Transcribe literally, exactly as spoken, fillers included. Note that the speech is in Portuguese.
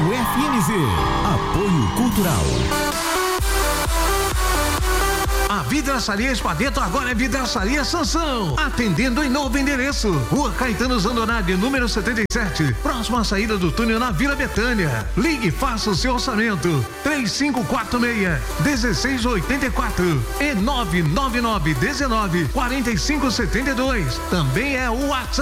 F M Z. Apoio Cultural. A Vidraçaria Espadeto agora é Vidraçaria Sansão, atendendo em novo endereço, Rua Caetano Zandonade, número setenta e sete, próxima à saída do túnel na Vila Betânia. Ligue e faça o seu orçamento, três cinco quatro seis, um seis oito quatro e nove nove nove um nove, quatro cinco sete dois. Também é o WhatsApp.